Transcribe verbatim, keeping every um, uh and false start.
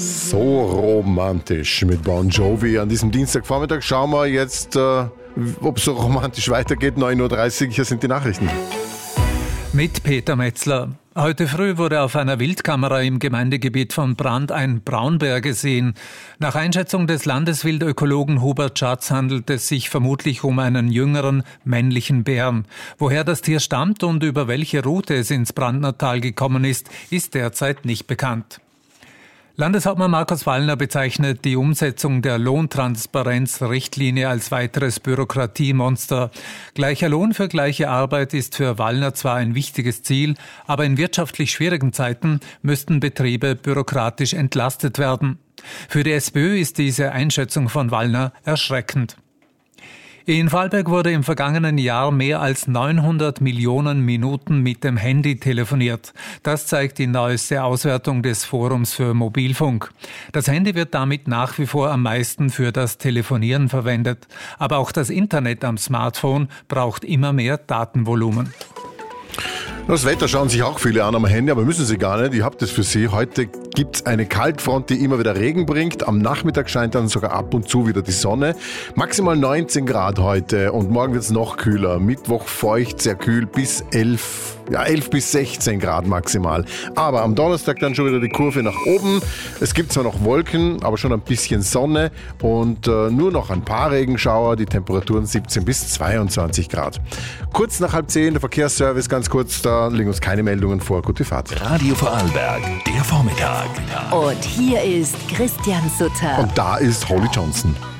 So romantisch mit Bon Jovi. An diesem Dienstagvormittag schauen wir jetzt, äh, ob es so romantisch weitergeht. neun Uhr dreißig, hier sind die Nachrichten. Mit Peter Metzler. Heute früh wurde auf einer Wildkamera im Gemeindegebiet von Brand ein Braunbär gesehen. Nach Einschätzung des Landeswildökologen Hubert Schatz handelt es sich vermutlich um einen jüngeren, männlichen Bären. Woher das Tier stammt und über welche Route es ins Brandner Tal gekommen ist, ist derzeit nicht bekannt. Landeshauptmann Markus Wallner bezeichnet die Umsetzung der Lohntransparenzrichtlinie als weiteres Bürokratiemonster. Gleicher Lohn für gleiche Arbeit ist für Wallner zwar ein wichtiges Ziel, aber in wirtschaftlich schwierigen Zeiten müssten Betriebe bürokratisch entlastet werden. Für die SPÖ ist diese Einschätzung von Wallner erschreckend. In Vorarlberg wurde im vergangenen Jahr mehr als neunhundert Millionen Minuten mit dem Handy telefoniert. Das zeigt die neueste Auswertung des Forums für Mobilfunk. Das Handy wird damit nach wie vor am meisten für das Telefonieren verwendet. Aber auch das Internet am Smartphone braucht immer mehr Datenvolumen. Das Wetter schauen sich auch viele an am Handy, aber müssen sie gar nicht. Ich habe das für Sie. Heute gibt es eine Kaltfront, die immer wieder Regen bringt. Am Nachmittag scheint dann sogar ab und zu wieder die Sonne. Maximal neunzehn Grad heute und morgen wird es noch kühler. Mittwoch feucht, sehr kühl bis elf, ja elf bis sechzehn Grad maximal. Aber am Donnerstag dann schon wieder die Kurve nach oben. Es gibt zwar noch Wolken, aber schon ein bisschen Sonne und äh, nur noch ein paar Regenschauer. Die Temperaturen siebzehn bis zweiundzwanzig Grad. Kurz nach halb zehn, der Verkehrsservice ganz kurz, da liegen uns keine Meldungen vor. Gute Fahrt. Radio Vorarlberg, der Vormittag. Und hier ist Christian Sutter. Und da ist Holly Johnson.